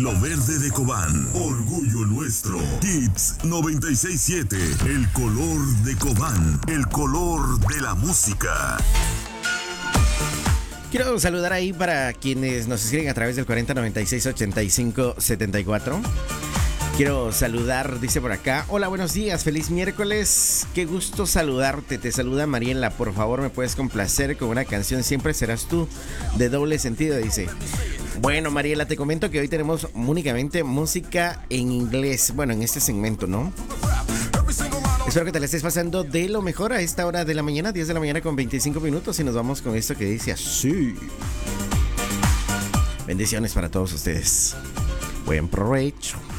Lo verde de Cobán, orgullo nuestro. Hits 96.7, el color de Cobán, el color de la música. Quiero saludar ahí para quienes nos escriben a través del 4096-8574. Quiero saludar, dice por acá: hola, buenos días, feliz miércoles, qué gusto saludarte, te saluda Mariela, por favor me puedes complacer con una canción Siempre Serás Tú, de Doble Sentido, dice. Bueno, Mariela, te comento que hoy tenemos únicamente música en inglés, bueno, en este segmento, ¿no? Espero que te la estés pasando de lo mejor a esta hora de la mañana, 10 de la mañana con 25 minutos, y nos vamos con esto que dice así. Bendiciones para todos ustedes. Buen provecho.